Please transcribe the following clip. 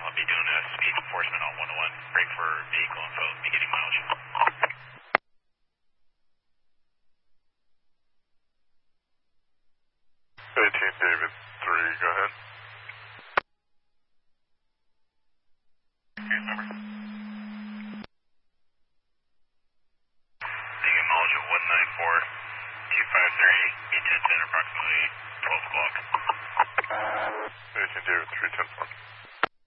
I'll be doing a speed enforcement on 101. Break for vehicle info, beginning mileage. 18 David 3, go ahead. Here's number. Beginning mileage of 194, 253, be 10 center approximately 12 o'clock. 18 David 3, 10 4.